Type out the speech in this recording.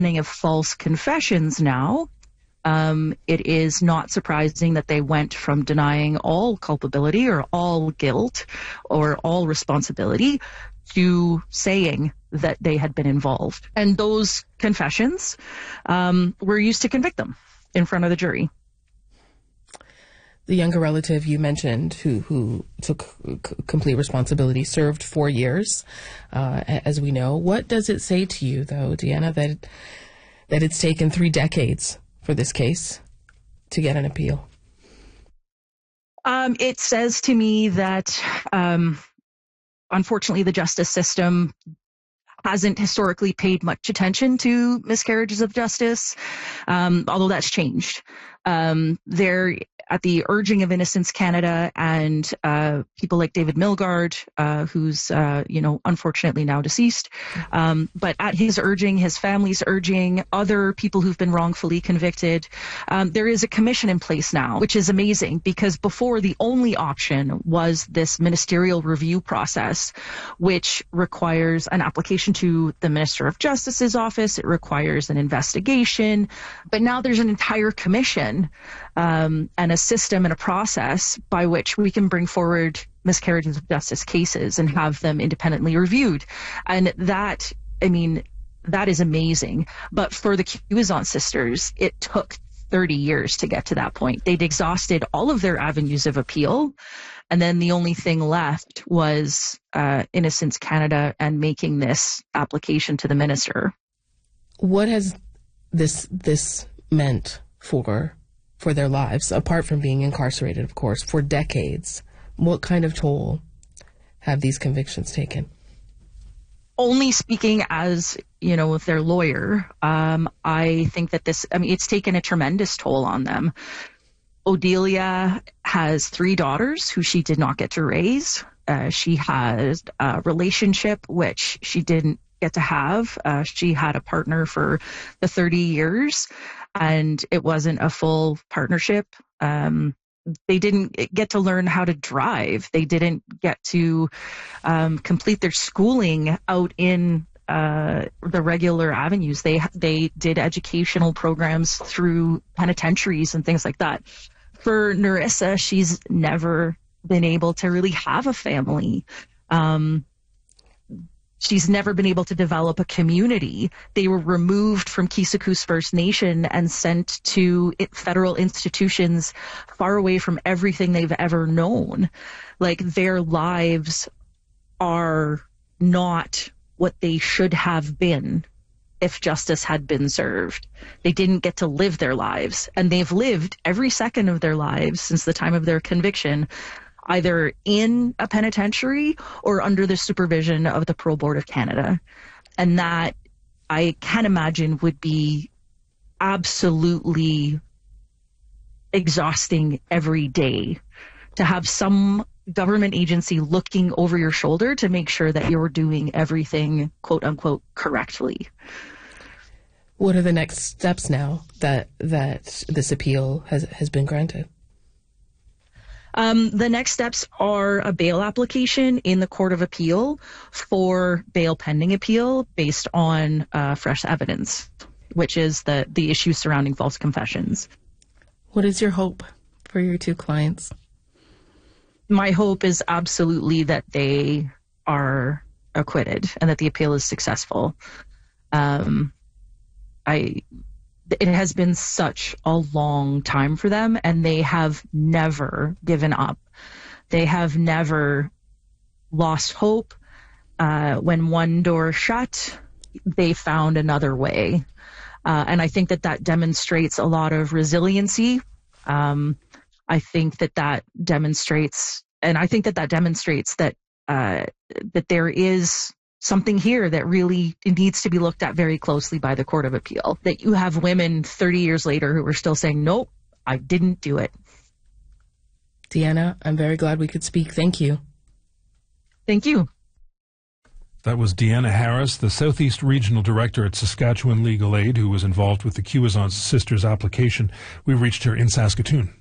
of false confessions now, it is not surprising that they went from denying all culpability or all guilt or all responsibility to saying that they had been involved. And those confessions were used to convict them in front of the jury. The younger relative you mentioned who took complete responsibility served 4 years, as we know. What does it say to you, though, Deanna, that it's taken 3 decades for this case to get an appeal? It says to me that, unfortunately, the justice system hasn't historically paid much attention to miscarriages of justice, although that's changed. They're at the urging of Innocence Canada and people like David Milgaard, who's unfortunately now deceased, but at his urging, his family's urging, other people who've been wrongfully convicted, there is a commission in place now, which is amazing, because before the only option was this ministerial review process, which requires an application to the Minister of Justice's office. It requires an investigation, but now there's an entire commission and a system and a process by which we can bring forward miscarriages of justice cases and have them independently reviewed. And that is amazing. But for the Cuazon sisters, it took 30 years to get to that point. They'd exhausted all of their avenues of appeal, and then the only thing left was Innocence Canada and making this application to the minister. What has this meant for their lives, apart from being incarcerated, of course, for decades? What kind of toll have these convictions taken? Only speaking as, their lawyer, I think that it's taken a tremendous toll on them. Odelia has 3 daughters who she did not get to raise. She has a relationship which she didn't get to have. She had a partner for the 30 years, and it wasn't a full partnership. They didn't get to learn how to drive. They didn't get to complete their schooling out in the regular avenues. They did educational programs through penitentiaries and things like that. For Nerissa, she's never been able to really have a family. She's never been able to develop a community. They were removed from Kisakus First Nation and sent to federal institutions far away from everything they've ever known. Like, their lives are not what they should have been if justice had been served. They didn't get to live their lives, and they've lived every second of their lives since the time of their conviction either in a penitentiary or under the supervision of the Parole Board of Canada. And that, I can imagine, would be absolutely exhausting every day, to have some government agency looking over your shoulder to make sure that you're doing everything, quote unquote, correctly. What are the next steps now that this appeal has been granted? The next steps are a bail application in the Court of Appeal for bail pending appeal based on fresh evidence, which is the issue surrounding false confessions. What is your hope for your 2 clients? My hope is absolutely that they are acquitted and that the appeal is successful. It has been such a long time for them, and they have never given up. They have never lost hope. When one door shut, they found another way. And I think that demonstrates a lot of resiliency. I think that demonstrates that there is something here that really needs to be looked at very closely by the Court of Appeal. That you have women 30 years later who are still saying, nope, I didn't do it. Deanna, I'm very glad we could speak. Thank you. Thank you. That was Deanna Harris, the Southeast Regional Director at Saskatchewan Legal Aid, who was involved with the Cuazon sisters' application. We reached her in Saskatoon.